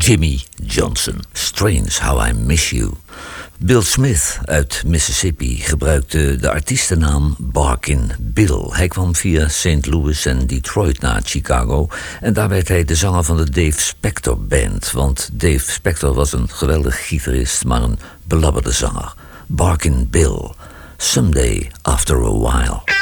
Jimmy Johnson. Strange How I Miss You. Bill Smith uit Mississippi gebruikte de artiestennaam Barkin Bill. Hij kwam via St. Louis en Detroit naar Chicago en daar werd hij de zanger van de Dave Spector Band. Want Dave Spector was een geweldig gitarist, maar een belabberde zanger. Barkin Bill, Someday After a While.